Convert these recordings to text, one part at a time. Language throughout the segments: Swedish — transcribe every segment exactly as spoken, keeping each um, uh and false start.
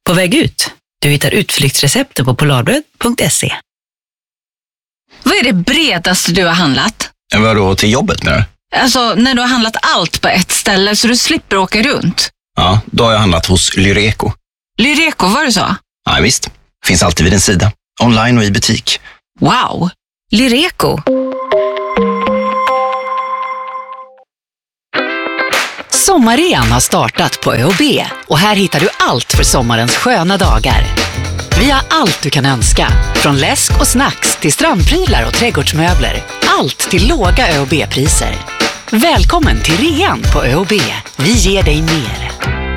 På väg ut. Du hittar utflyktsrecepter på polarbröd punkt se. Vad är det bredaste du har handlat? Vadå, till jobbet med det? Alltså, när du har handlat allt på ett ställe så du slipper åka runt. Ja, då har jag handlat hos Lyreco. Lyreco, var det så? Ja, visst. Finns alltid vid en sida. Online och i butik. Wow! Lyreco. Sommarrean har startat på Ö och B och här hittar du allt för sommarens sköna dagar. Vi har allt du kan önska, från läsk och snacks till strandprylar och trädgårdsmöbler. Allt till låga Ö och B-priser. Välkommen till rean på Ö och B. Vi ger dig mer.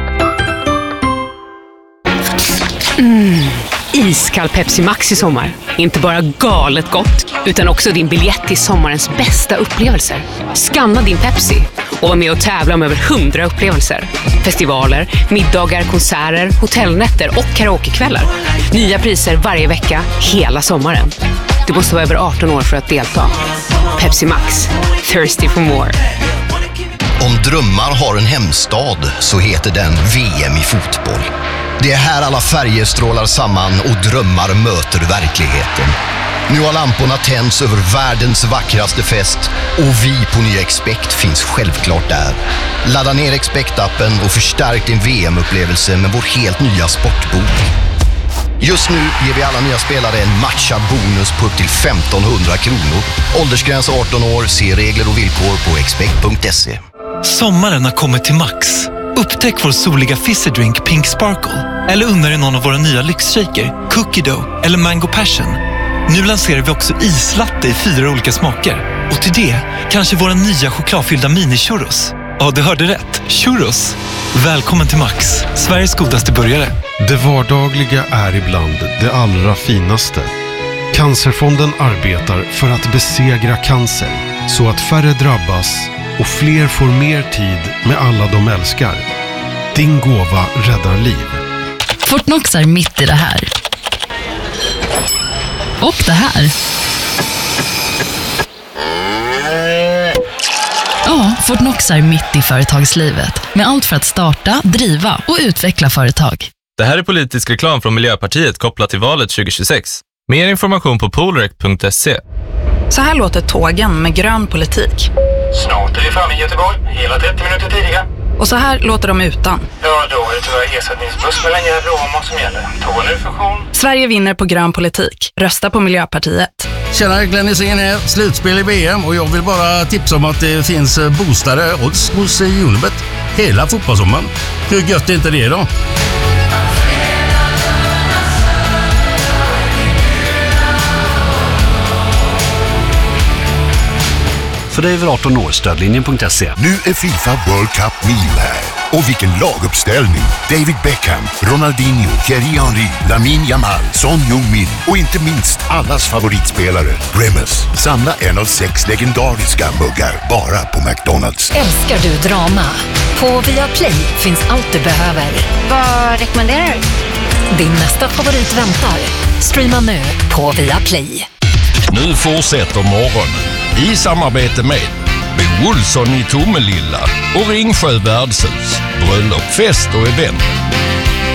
Mm. Iskall Pepsi Max i sommar. Inte bara galet gott, utan också din biljett till sommarens bästa upplevelser. Scanna din Pepsi och var med och tävla om över hundra upplevelser. Festivaler, middagar, konserter, hotellnätter och karaokekvällar. Nya priser varje vecka, hela sommaren. Du måste vara över arton år för att delta. Pepsi Max. Thirsty for more. Om drömmar har en hemstad så heter den V M i fotboll. Det är här alla färger strålar samman och drömmar möter verkligheten. Nu har lamporna tänds över världens vackraste fest och vi på Nya Expect finns självklart där. Ladda ner Expect-appen och förstärk din V M-upplevelse med vår helt nya sportbok. Just nu ger vi alla nya spelare en matchad bonus på upp till femton hundra kronor. Åldersgräns arton år, se regler och villkor på expect punkt se. Sommaren har kommit till Max. Upptäck vår soliga fizzy drink Pink Sparkle. Eller unna dig någon av våra nya lyxshaker, Cookie Dough eller Mango Passion. Nu lanserar vi också islatte i fyra olika smaker. Och till det, kanske våra nya chokladfyllda mini-churros. Ja, du hörde rätt. Churros. Välkommen till Max, Sveriges godaste burgare. Det vardagliga är ibland det allra finaste. Cancerfonden arbetar för att besegra cancer så att färre drabbas och fler får mer tid med alla de älskar. Din gåva räddar liv. Fortnox är mitt i det här. Och det här. Ja, Fortnox är mitt i företagslivet. Med allt för att starta, driva och utveckla företag. Det här är politisk reklam från Miljöpartiet kopplat till valet tjugo tjugosex. Mer information på polrec punkt se. Så här låter tågen med grön politik. Snart är vi framme i Göteborg, hela trettio minuter tidigare. Och så här låter de utan. Ja, då är det tyvärr ersättningsbuss mellan Gävle och Åmål som gäller. Tågen ur funktion. Sverige vinner på grön politik. Rösta på Miljöpartiet. Tjena, Glenn Hysén här. Slutspel i V M och jag vill bara tipsa om att det finns boostade odds hos Unibet hela fotbollssommaren. Hur gött är inte det då? För dig över arton år, stödlinjen punkt se. Nu är FIFA World Cup Mil här. Och vilken laguppställning! David Beckham, Ronaldinho, Thierry Henry, Lamine Yamal, Son Heung-min och inte minst allas favoritspelare, Grimace. Samla en av sex legendariska muggar bara på McDonalds. Älskar du drama? På Viaplay finns allt du behöver. Vad rekommenderar du? Din nästa favorit väntar. Streama nu på Viaplay. Nu fortsätter morgonen i samarbete med Bo Olsson i Tomelilla och Ringsjö värdshus, bröllop, fest och event.